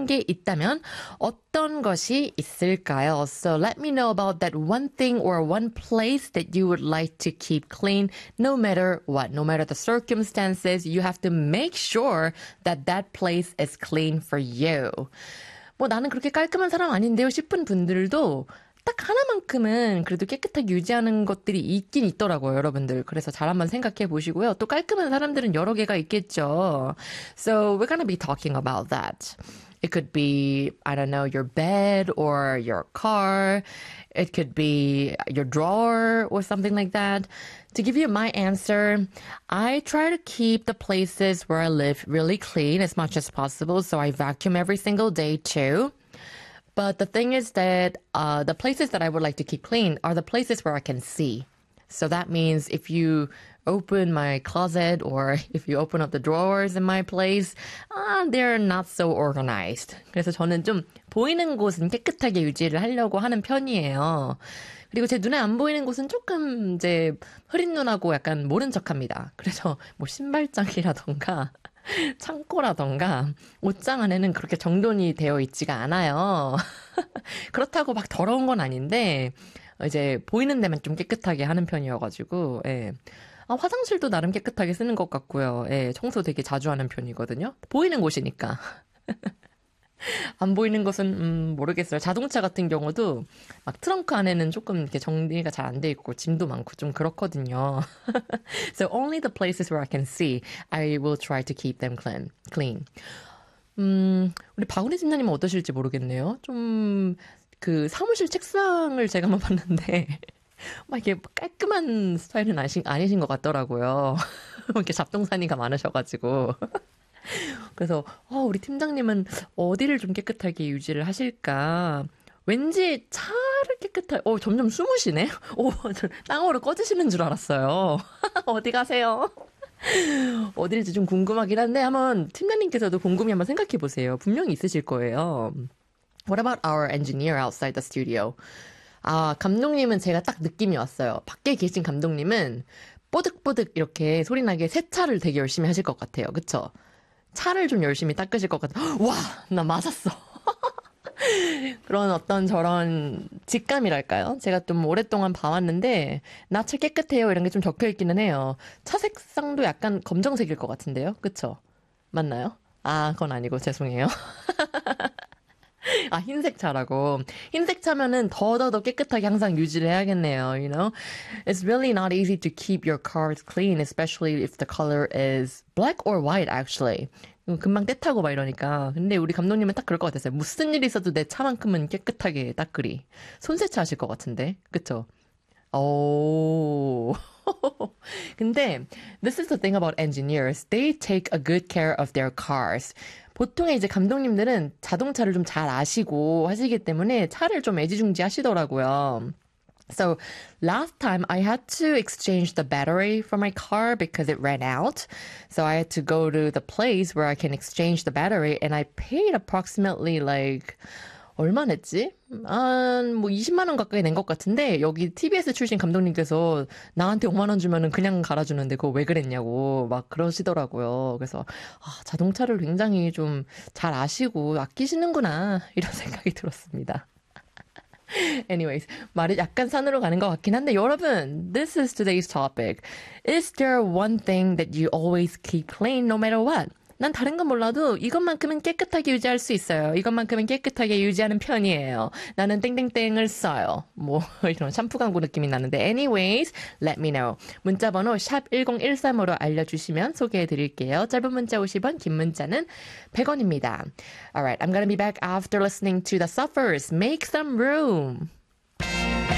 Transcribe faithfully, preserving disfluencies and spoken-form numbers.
게 있다면 어떤 것이 있을까요? So let me know about that one thing or one place that you would like to keep clean no matter what. No matter the circumstances, you have to make sure that that place is clean for you. 뭐 나는 그렇게 깔끔한 사람 아닌데요 싶은 분들도 딱 하나만큼은 그래도 깨끗하게 유지하는 것들이 있긴 있더라고요, 여러분들. 그래서 잘 한번 생각해 보시고요. 또 깔끔한 사람들은 여러 개가 있겠죠. So we're gonna be talking about that. It could be, I don't know, your bed or your car. It could be your drawer or something like that. To give you my answer, I try to keep the places where I live really clean as much as possible. So I vacuum every single day too. But the thing is that uh, the places that I would like to keep clean are the places where I can see. So that means if you open my closet or if you open up the drawers in my place, uh, they're not so organized. 그래서 저는 좀 보이는 곳은 깨끗하게 유지를 하려고 하는 편이에요. 그리고 제 눈에 안 보이는 곳은 조금 이제 흐린 눈하고 약간 모른 척합니다. 그래서 뭐 신발장이라던가 창고라던가 옷장 안에는 그렇게 정돈이 되어 있지가 않아요. 그렇다고 막 더러운 건 아닌데 이제 보이는 데만 좀 깨끗하게 하는 편이어가지고 예. 아, 화장실도 나름 깨끗하게 쓰는 것 같고요. 예, 청소 되게 자주 하는 편이거든요. 보이는 곳이니까. 안 보이는 것은 음, 모르겠어요. 자동차 같은 경우도 막 트렁크 안에는 조금 이렇게 정리가 잘 안 돼 있고 짐도 많고 좀 그렇거든요. So only the places where I can see, I will try to keep them clean. clean. 음, 우리 박은희 팀장님은 어떠실지 모르겠네요. 좀 그 사무실 책상을 제가 한번 봤는데 막 이렇게 깔끔한 스타일은 아니신, 아니신 것 같더라고요. 이렇게 잡동사니가 많으셔가지고. 그래서 어, 우리 팀장님은 어디를 좀 깨끗하게 유지를 하실까? 왠지 차를 깨끗하게 어, 점점 숨으시네? 오, 땅으로 꺼지시는 줄 알았어요. 어디 가세요? 어딜지 좀 궁금하긴 한데 한번 팀장님께서도 곰곰이 한번 생각해 보세요. 분명히 있으실 거예요. What about our engineer outside the studio? 아, 감독님은 제가 딱 느낌이 왔어요. 밖에 계신 감독님은 뽀득뽀득 이렇게 소리나게 세차를 되게 열심히 하실 것 같아요. 그쵸? 차를 좀 열심히 닦으실 것 같아요. 와, 나 맞았어. 그런 어떤 저런 직감이랄까요? 제가 좀 오랫동안 봐왔는데 나 차 깨끗해요 이런 게 좀 적혀있기는 해요. 차 색상도 약간 검정색일 것 같은데요. 그쵸? 맞나요? 아, 그건 아니고 죄송해요. 아, 흰색 차라고. 흰색 차면은 더더더 깨끗하게 항상 유지를 해야겠네요, you know? It's really not easy to keep your cars clean, especially if the color is black or white, actually. 금방 때타고 막 이러니까. 근데 우리 감독님은 딱 그럴 것 같았어요. 무슨 일이 있어도 내 차만큼은 깨끗하게 닦으리. 손세차 하실 것 같은데. 그쵸? 오. 근데 this is the thing about engineers. They take a good care of their cars. 보통의 이제 감독님들은 자동차를 좀 잘 아시고 하시기 때문에 차를 좀 애지중지 하시더라고요. So last time I had to exchange the battery for my car because it ran out. So I had to go to the place where I can exchange the battery and I paid approximately like 얼마 냈지? 한 뭐 이십만 원 가까이 낸 것 같은데 여기 티비에스 출신 감독님께서 나한테 오만 원 주면은 그냥 갈아주는데 그거 왜 그랬냐고 막 그러시더라고요. 그래서 아, 자동차를 굉장히 좀 잘 아시고 아끼시는구나 이런 생각이 들었습니다. Anyways, 말이 약간 산으로 가는 것 같긴 한데 여러분, this is today's topic. Is there one thing that you always keep clean no matter what? 난 다른 건 몰라도 이것만큼은 깨끗하게 유지할 수 있어요. 이것만큼은 깨끗하게 유지하는 편이에요. 나는 땡땡땡을 써요. 뭐 이런 샴푸 광고 느낌이 나는데 anyways, let me know. 문자번호 샵 일공일삼으로 알려주시면 소개해드릴게요. 짧은 문자 오십 원, 긴 문자는 백 원입니다. Alright, I'm gonna be back after listening to The Suffers. Make some room.